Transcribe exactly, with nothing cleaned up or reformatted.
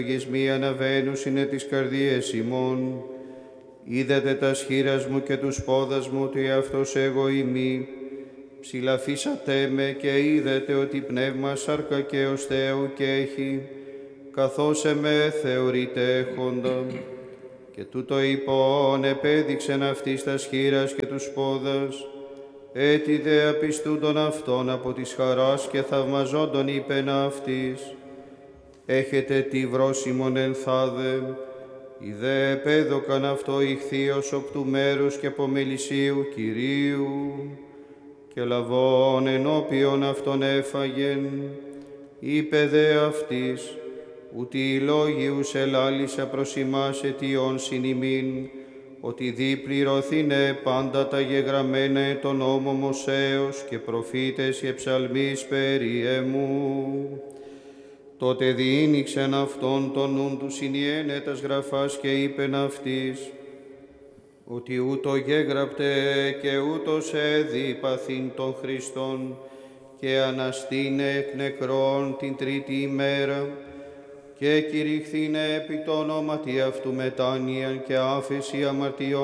λογισμοί αναβαίνους είναι τις καρδίες ημών. Είδατε τα σχήρας μου και τους πόδας μου ότι αυτός εγώ ημί. Ψηλαφίσατε με και είδατε ότι πνεύμα σάρκα και ως Θεού και έχει, καθώς εμέ θεωρείται έχοντα. Και τούτο υπόν επέδειξεν αυτής τα σχήρας και τους πόδας, έτι δε απιστούντον αυτών από της χαράς και θαυμαζόντων είπεν αυτής. Έχετε τη βρόσιμον ενθάδε, οι δε επέδωκαν αυτό ηχθείος οπ του μέρους και από μελισσίου Κυρίου, και λαβών ενώπιον αυτον έφαγεν, είπε δε αυτής, ούτι οι λόγοι ους ελάλησα προς ημάς αιτιών συν ημίν, ότι δι πληρωθήνε πάντα τα γεγραμμένα εν τον νόμο Μωσέως και προφήτες και ψαλμείς περί εμού. Τότε διήνυξεν αυτόν τον νουν του συνιένε τας γραφάς και είπεν αυτής, ότι ούτω γέγραπτε και ούτως έδι παθήν των Χριστών και αναστήνε εκ νεκρών την τρίτη ημέρα και κηρυχθήνε επί το ονόματι αυτού μετάνοιαν και άφεση αμαρτιών